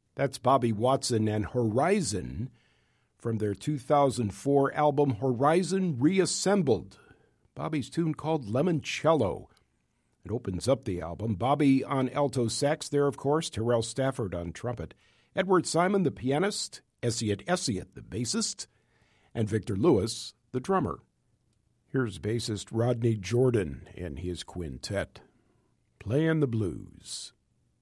That's Bobby Watson and Horizon from their 2004 album Horizon Reassembled. Bobby's tune called Lemoncello. It opens up the album. Bobby on alto sax there, of course, Terrell Stafford on trumpet, Edward Simon, the pianist, Essiet the bassist, and Victor Lewis, the drummer. Here's bassist Rodney Jordan and his quintet, playing the blues.